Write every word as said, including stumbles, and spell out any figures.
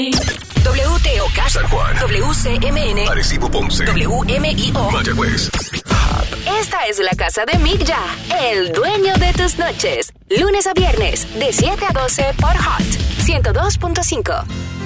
W T O K, San Juan, W C M N, Arecibo, Ponce, W M I O, Mayagüez. Esta es la casa de Mick Ya, el dueño de tus noches. Lunes a viernes, de siete a doce por Hot ciento dos punto cinco.